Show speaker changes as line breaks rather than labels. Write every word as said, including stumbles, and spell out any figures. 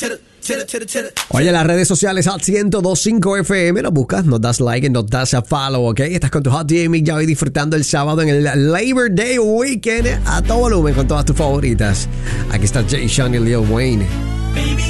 Oye, las redes sociales Hot ciento dos punto cinco F M, nos buscas, nos das like, nos das a follow, ¿ok? Estás con tu Hot D M ya hoy disfrutando el sábado en el Labor Day Weekend a todo volumen con todas tus favoritas. Aquí está Jay Sean y Lil Wayne.